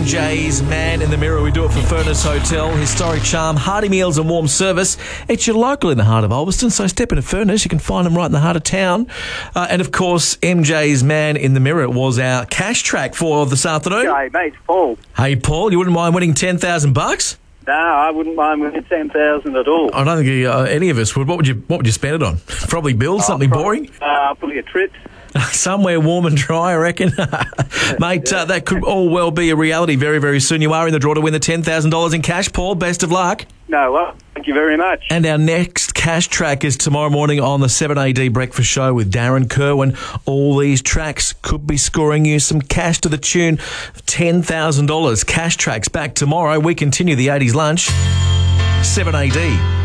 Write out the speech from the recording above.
MJ's Man in the Mirror. We do it for Furnace Hotel, historic charm, hearty meals and warm service. It's your local in the heart of Ulverston, so step into Furnace. You can find them right in the heart of town. And of course, MJ's Man in the Mirror was our cash track for this afternoon. Hey, mate, Paul. Hey, Paul, you wouldn't mind winning $10,000? No, I wouldn't mind winning 10,000 at all. I don't think any of us would. What would you spend it on? Probably bills, something boring? Probably a trip. Somewhere warm and dry, I reckon. Mate, that could all well be a reality very, very soon. You are in the draw to win the $10,000 in cash, Paul. Best of luck. No, well, thank you very much. And our next cash track is tomorrow morning on the 7AD Breakfast Show with Darren Kerwin. All these tracks could be scoring you some cash to the tune of $10,000. Cash tracks back tomorrow. We continue the 80s lunch. 7AD.